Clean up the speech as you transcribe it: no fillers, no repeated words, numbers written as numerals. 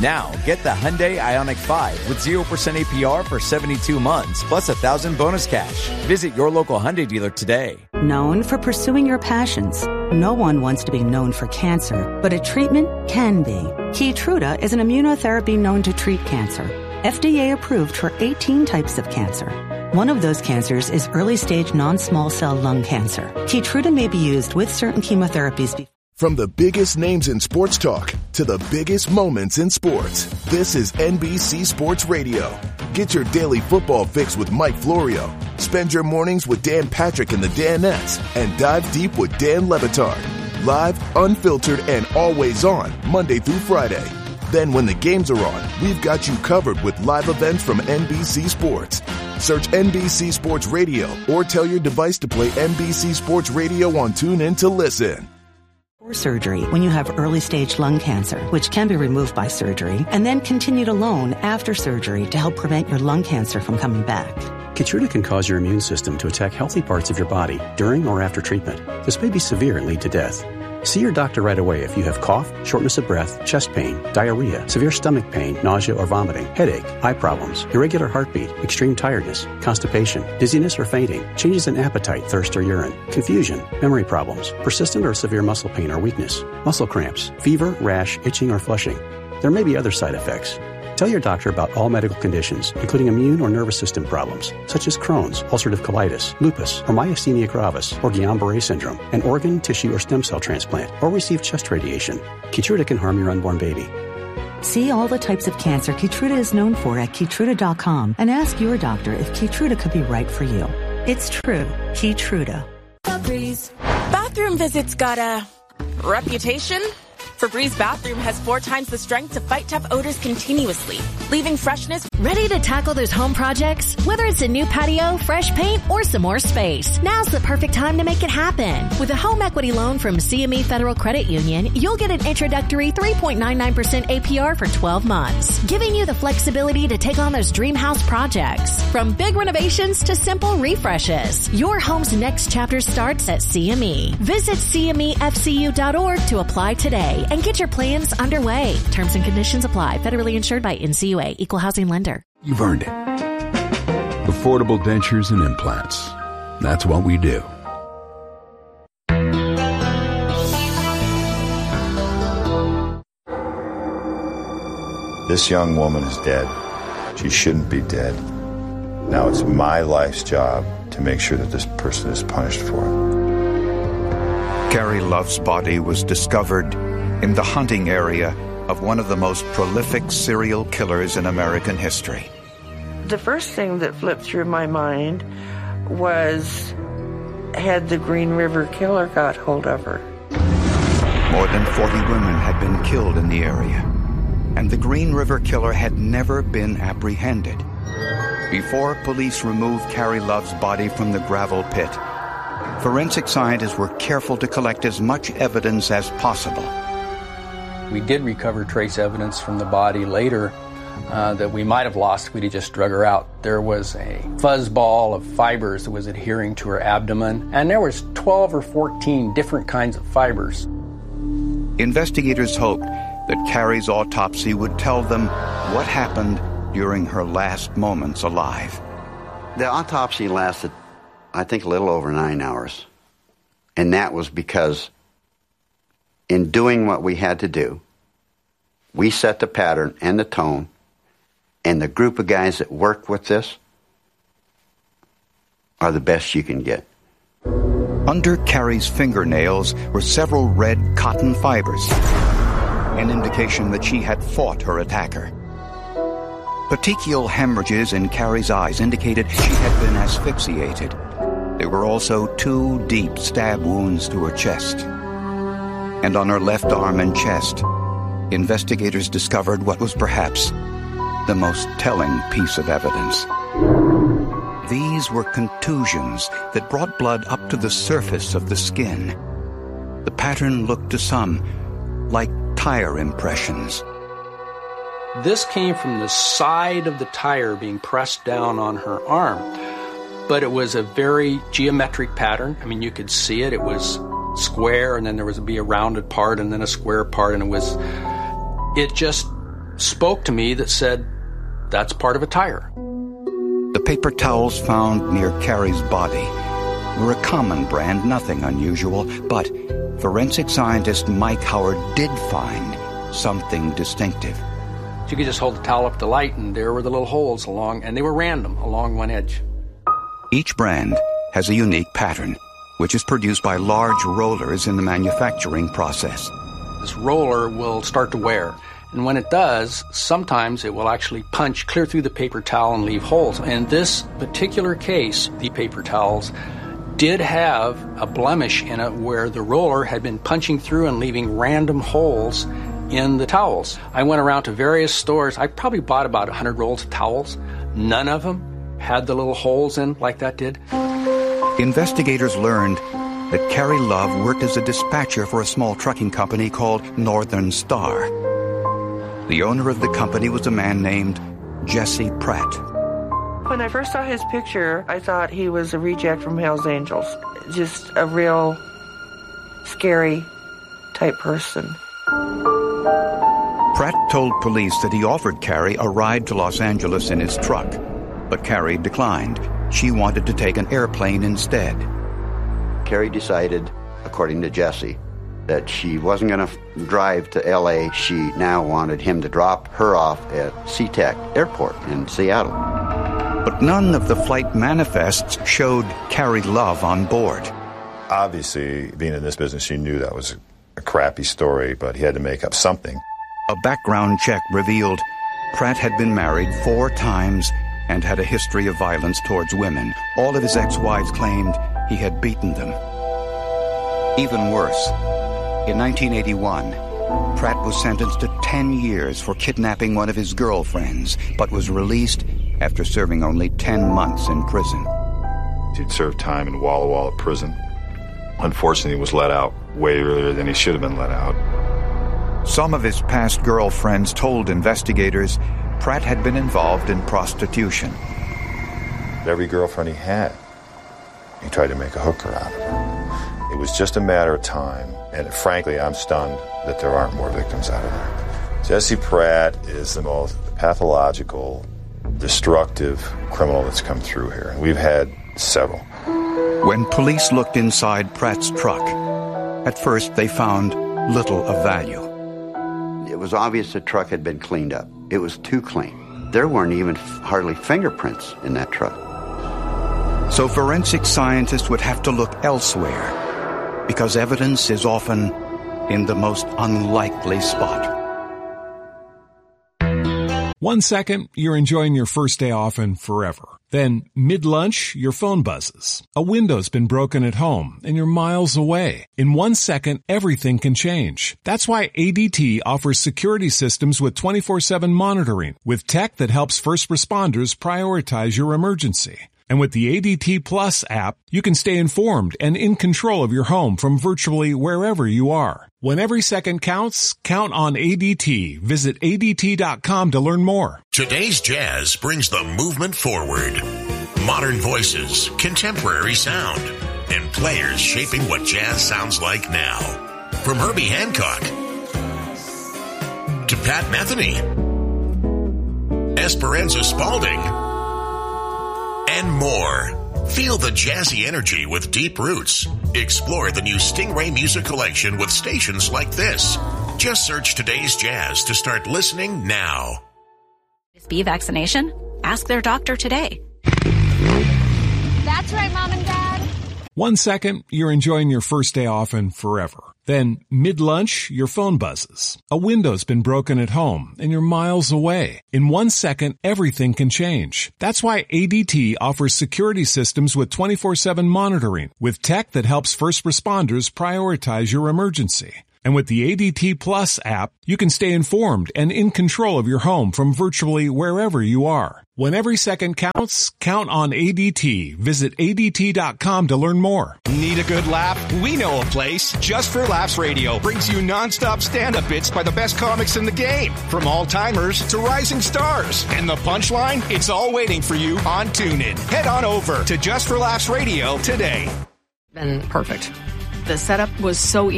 Now, get the Hyundai Ioniq 5 with 0% APR for 72 months, plus $1,000 bonus cash. Visit your local Hyundai dealer today. Known for pursuing your passions, no one wants to be known for cancer, but a treatment can be. Keytruda is an immunotherapy known to treat cancer. FDA approved for 18 types of cancer. One of those cancers is early-stage non-small cell lung cancer. Keytruda may be used with certain chemotherapies. From the biggest names in sports talk to the biggest moments in sports, this is NBC Sports Radio. Get your daily football fix with Mike Florio. Spend your mornings with Dan Patrick and the Danettes, and dive deep with Dan Le Batard. Live, unfiltered, and always on, Monday through Friday. Then when the games are on, we've got you covered with live events from NBC Sports. Search NBC Sports Radio or tell your device to play NBC Sports Radio on TuneIn to listen. Or surgery when you have early-stage lung cancer, which can be removed by surgery, and then continued alone after surgery to help prevent your lung cancer from coming back. Keytruda can cause your immune system to attack healthy parts of your body during or after treatment. This may be severe and lead to death. See your doctor right away if you have cough, shortness of breath, chest pain, diarrhea, severe stomach pain, nausea or vomiting, headache, eye problems, irregular heartbeat, extreme tiredness, constipation, dizziness or fainting, changes in appetite, thirst or urine, confusion, memory problems, persistent or severe muscle pain or weakness, muscle cramps, fever, rash, itching or flushing. There may be other side effects. Tell your doctor about all medical conditions, including immune or nervous system problems, such as Crohn's, ulcerative colitis, lupus, or myasthenia gravis, or Guillain-Barré syndrome, an organ, tissue, or stem cell transplant, or receive chest radiation. Keytruda can harm your unborn baby. See all the types of cancer Keytruda is known for at Keytruda.com and ask your doctor if Keytruda could be right for you. It's true. Keytruda. Febreze. Bathroom visits got a reputation? Febreze Bathroom has 4 times the strength to fight tough odors continuously, leaving freshness. Ready to tackle those home projects? Whether it's a new patio, fresh paint, or some more space, now's the perfect time to make it happen. With a home equity loan from CME Federal Credit Union, you'll get an introductory 3.99% APR for 12 months, giving you the flexibility to take on those dream house projects. From big renovations to simple refreshes, your home's next chapter starts at CME. Visit CMEFCU.org to apply today and get your plans underway. Terms and conditions apply. Federally insured by NCUA. Equal housing lender. You've earned it. Affordable dentures and implants. That's what we do. This young woman is dead. She shouldn't be dead. Now it's my life's job to make sure that this person is punished for it. Carrie Love's body was discovered in the hunting area of one of the most prolific serial killers in American history. The first thing that flipped through my mind was, had the Green River Killer got hold of her? More than 40 women had been killed in the area, and the Green River Killer had never been apprehended. Before police removed Carrie Love's body from the gravel pit, forensic scientists were careful to collect as much evidence as possible. We did recover trace evidence from the body later that we might have lost if we'd have just drug her out. There was a fuzz ball of fibers that was adhering to her abdomen, and there was 12 or 14 different kinds of fibers. Investigators hoped that Carrie's autopsy would tell them what happened during her last moments alive. The autopsy lasted, I think, a little over 9 hours. And that was because in doing what we had to do, we set the pattern and the tone, and the group of guys that work with this are the best you can get. Under Carrie's fingernails were several red cotton fibers, an indication that she had fought her attacker. Petechial hemorrhages in Carrie's eyes indicated she had been asphyxiated. There were also 2 deep stab wounds to her chest. And on her left arm and chest, investigators discovered what was perhaps the most telling piece of evidence. These were contusions that brought blood up to the surface of the skin. The pattern looked to some like tire impressions. This came from the side of the tire being pressed down on her arm, but it was a very geometric pattern. I mean, you could see it. It was square, and then there would be a rounded part and then a square part, and it just spoke to me that said, that's part of a tire. The paper towels found near Carrie's body were a common brand, nothing unusual, but forensic scientist Mike Howard did find something distinctive. You could just hold the towel up to light, and there were the little holes along, and they were random along one edge. Each brand has a unique pattern, which is produced by large rollers in the manufacturing process. This roller will start to wear, and when it does, sometimes it will actually punch clear through the paper towel and leave holes. In this particular case, the paper towels did have a blemish in it where the roller had been punching through and leaving random holes in the towels. I went around to various stores. I probably bought about 100 rolls of towels. None of them had the little holes in like that did. Investigators learned that Carrie Love worked as a dispatcher for a small trucking company called Northern Star. The owner of the company was a man named Jesse Pratt. When I first saw his picture, I thought he was a reject from Hell's Angels. Just a real scary type person. Pratt told police that he offered Carrie a ride to Los Angeles in his truck, but Carrie declined. She wanted to take an airplane instead. Carrie decided, according to Jesse, that she wasn't going to drive to L.A. She now wanted him to drop her off at SeaTac Airport in Seattle. But none of the flight manifests showed Carrie Love on board. Obviously, being in this business, he knew that was a crappy story, but he had to make up something. A background check revealed Pratt had been married 4 times and had a history of violence towards women. All of his ex-wives claimed he had beaten them. Even worse, in 1981, Pratt was sentenced to 10 years for kidnapping one of his girlfriends, but was released after serving only 10 months in prison. He'd served time in Walla Walla prison. Unfortunately, he was let out way earlier than he should have been let out. Some of his past girlfriends told investigators Pratt had been involved in prostitution. Every girlfriend he had, he tried to make a hooker out of her. It was just a matter of time, and frankly, I'm stunned that there aren't more victims out of there. Jesse Pratt is the most pathological, destructive criminal that's come through here. We've had several. When police looked inside Pratt's truck, at first they found little of value. It was obvious the truck had been cleaned up. It was too clean. There weren't even hardly fingerprints in that truck. So forensic scientists would have to look elsewhere, because evidence is often in the most unlikely spot. 1 second, you're enjoying your first day off and forever. Then, mid-lunch, your phone buzzes. A window's been broken at home, and you're miles away. In 1 second, everything can change. That's why ADT offers security systems with 24/7 monitoring, with tech that helps first responders prioritize your emergency. And with the ADT Plus app, you can stay informed and in control of your home from virtually wherever you are. When every second counts, count on ADT. Visit ADT.com to learn more. Today's Jazz brings the movement forward. Modern voices, contemporary sound, and players shaping what jazz sounds like now. From Herbie Hancock to Pat Metheny, Esperanza Spalding, and more. Feel the jazzy energy with deep roots. Explore the new Stingray Music Collection with stations like this. Just search Today's Jazz to start listening now. B vaccination? Ask their doctor today. That's right, Mom and Dad. 1 second, you're enjoying your first day off and forever. Then, mid-lunch, your phone buzzes. A window's been broken at home, and you're miles away. In 1 second, everything can change. That's why ADT offers security systems with 24/7 monitoring, with tech that helps first responders prioritize your emergency. And with the ADT Plus app, you can stay informed and in control of your home from virtually wherever you are. When every second counts, count on ADT. Visit ADT.com to learn more. Need a good laugh? We know a place. Just for Laughs Radio brings you non-stop stand-up bits by the best comics in the game, from all-timers to rising stars. And the punchline? It's all waiting for you on TuneIn. Head on over to Just for Laughs Radio today. Been perfect. The setup was so easy.